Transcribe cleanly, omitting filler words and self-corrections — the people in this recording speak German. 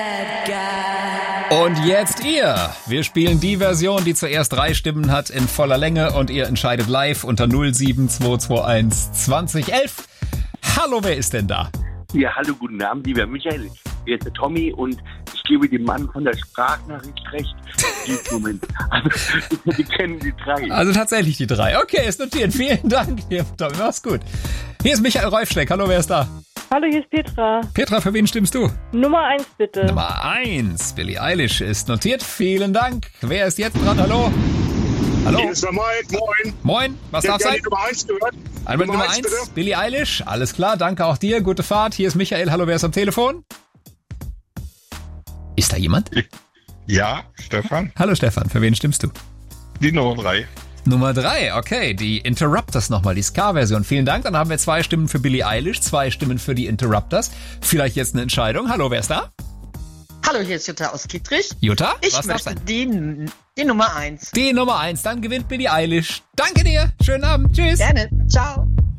Und jetzt ihr. Wir spielen die Version, die zuerst 3 Stimmen hat in voller Länge und ihr entscheidet live unter 07221 2011. Hallo, wer ist denn da? Ja, hallo, guten Abend, lieber Michael. Hier ist der Tommy und ich gebe dem Mann von der Sprachnachricht recht. Moment. Also, die kennen die 3. Also tatsächlich die 3. Okay, ist notiert. Vielen Dank, Tommy. Mach's gut. Hier ist Michael Reufschleck. Hallo, wer ist da? Hallo, hier ist Petra. Petra, für wen stimmst du? Nummer 1 bitte. Nummer 1. Billie Eilish ist notiert. Vielen Dank. Wer ist jetzt dran? Hallo? Hallo? Hier ist der Mike. Moin. Moin. Was darf sein? Die Nummer 1 gehört. Einmal Nummer 1. Billie Eilish. Alles klar. Danke auch dir. Gute Fahrt. Hier ist Michael. Hallo, wer ist am Telefon? Ist da jemand? Ja, Stefan. Hallo Stefan. Für wen stimmst du? Die Nummer 3. Nummer 3, okay, die Interrupters nochmal, die Ska-Version. Vielen Dank, dann haben wir 2 Stimmen für Billie Eilish, 2 Stimmen für die Interrupters. Vielleicht jetzt eine Entscheidung. Hallo, wer ist da? Hallo, hier ist Jutta aus Kittrich. Jutta, ich was darf möchte sein? Die Nummer 1. Die Nummer 1, dann gewinnt Billie Eilish. Danke dir, schönen Abend, tschüss. Gerne, ciao.